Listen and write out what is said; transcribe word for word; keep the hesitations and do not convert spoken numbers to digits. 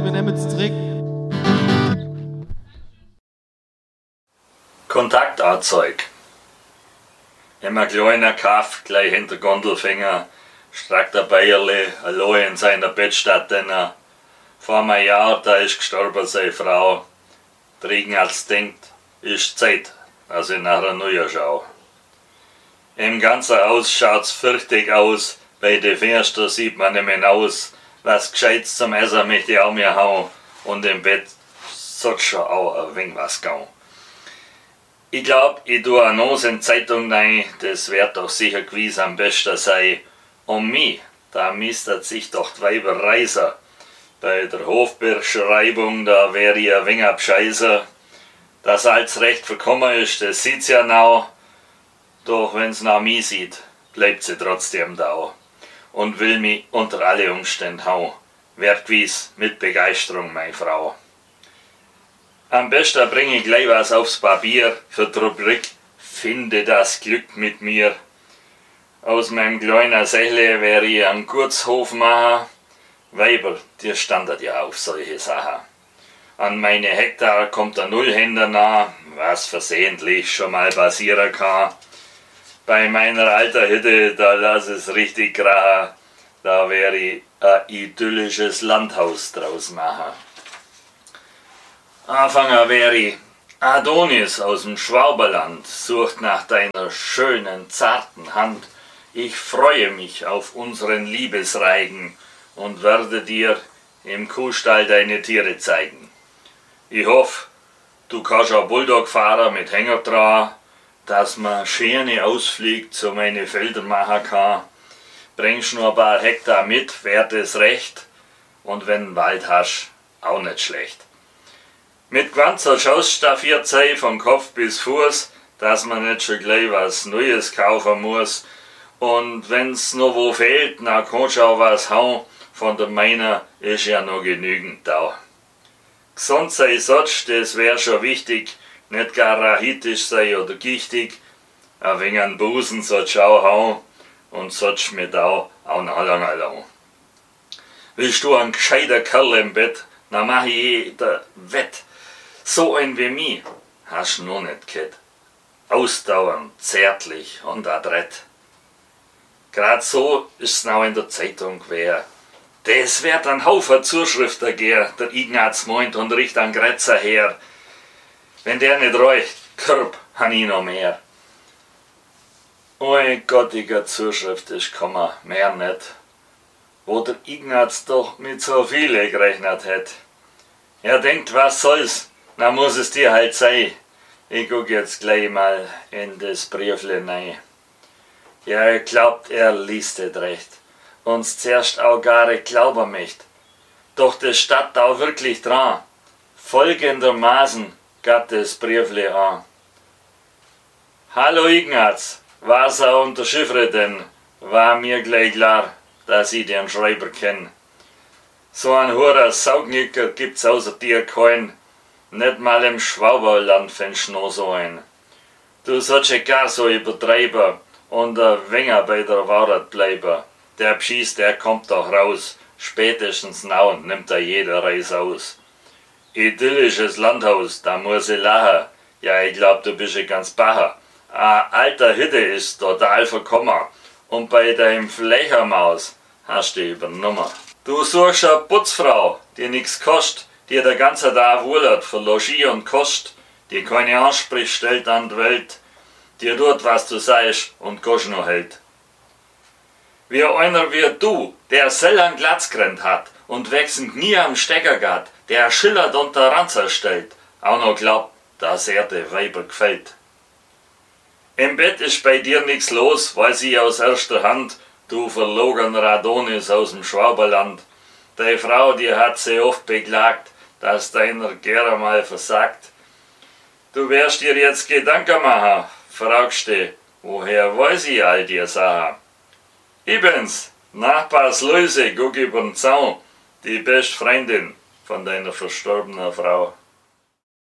wir nehmen es zurück. Kontaktanzeig. Immer kleiner Kaff, gleich hinter Gondelfinger, streckt der Bayerle, allein in seiner Bettstatt, denn er vor einem Jahr, da ist gestorben seine Frau. Der Ignaz denkt, ist Zeit, dass ich nach einer Neue schau. Im ganzen Haus schaut's fürchtig aus, bei den Fenstern sieht man nicht mehr aus, was Gescheites zum Essen möchte ich auch mir hauen, und im Bett sollte schon auch ein wenig was gehen. Ich glaub, ich tue eine Nose in die Zeitung rein, das wird doch sicher gewiss am besten sein. Um mich, da mistet sich doch die Weiber reiser. Bei der Hofbeschreibung, da wär ich ein wenig abscheißer. Dass alles recht verkommen ist, das sieht's ja now. Doch wenn's nach mir sieht, bleibt sie trotzdem da. Und will mich unter alle Umstände hauen. Wird gewiss mit Begeisterung, meine Frau. Am besten bringe ich gleich was aufs Papier für die Rubrik Finde das Glück mit mir. Aus meinem kleinen Sächle wäre ich einen Gutshof machen. Weiber, die standet ja auf solche Sachen. An meine Hektar kommt der Nullhänder nah, was versehentlich schon mal passieren kann. Bei meiner alten Hütte, da lass es richtig krachen. Da wäre ich ein idyllisches Landhaus draus machen. Anfänger wäre ich Adonis aus dem Schwaberland, sucht nach deiner schönen, zarten Hand. Ich freue mich auf unseren Liebesreigen und werde dir im Kuhstall deine Tiere zeigen. Ich hoffe, du kannst auch Bulldog fahren mit Hänger dran, dass man schöne Ausflüge zu meinen Feldern machen kann. Bringst nur ein paar Hektar mit, wär das recht, und wenn du Wald hast, auch nicht schlecht. Mit ganzer staffiert sei von Kopf bis Fuß, dass man nicht schon gleich was Neues kaufen muss. Und wenn's noch wo fehlt, na kannst du auch was hauen, von der meiner ist ja noch genügend da. Gesund sei sonst, das wär schon wichtig, nicht gar rachitisch sei oder gichtig. Ein wenig an Busen sollst du auch hauen und sollst mit auch, auch noch lange lang. Willst du ein gescheiter Kerl im Bett, na mach ich jeder wett. So ein wie mich hast du noch nicht gehabt. Ausdauernd, zärtlich und adrett. Grad so ist's noch in der Zeitung gewesen. Das wird ein Haufen Zuschriften gehen, der Ignaz meint und riecht an Grätzer her. Wenn der nicht reicht, Körb han ich noch mehr. Oi gottiger Zuschrift ist gekommen, mehr nicht. Wo der Ignaz doch mit so viele gerechnet hat. Er denkt, was soll's? Na muss es dir halt sein. Ich guck jetzt gleich mal in das Briefle rein. Ja, er glaubt, er liest es recht. Uns zuerst auch gar glauben möcht. Doch das steht auch wirklich dran. Folgendermaßen gab das Briefle an. Hallo Ignaz, was er unterschiffre denn? War mir gleich klar, dass ich den Schreiber kenn. So ein hoher Saugnicker gibt's außer dir keinen. Nicht mal im Schwaberland findest noch so ein. Du sollst ja gar so übertreiben und ein wenig bei der Wahrheit bleiben. Der Pschieß, der kommt doch raus. Spätestens now nimmt er jeder Reis aus. Idyllisches Landhaus, da muss ich lachen. Ja, ich glaub, du bist ja ganz bacher. A alter Hütte ist total verkommen. Und bei deinem Flechermaus hast du übernommen. Du suchst eine Putzfrau, die nix kostet, die der ganze Tag wohlert für Logis und Kost, die keine Ansprüche stellt an die Welt, die tut, was du sagst und Gosch noch hält. Wie einer wie du, der selber einen Glatzgrenz hat und wechselnd nie am Stecker geht, der schillert und der Ranzer stellt, auch noch glaubt, dass er der Weiber gefällt. Im Bett ist bei dir nix los, weiß ich aus erster Hand, du verlogener Adonis aus dem Schwaberland. Deine Frau, die hat sie oft beklagt, dass deiner gerne mal versagt. Du wirst dir jetzt Gedanken machen, fragst du, woher weiß ich all die Sachen? Ich bin's, Nachbars Luise, guck übern Zaun, die beste Freundin von deiner verstorbenen Frau.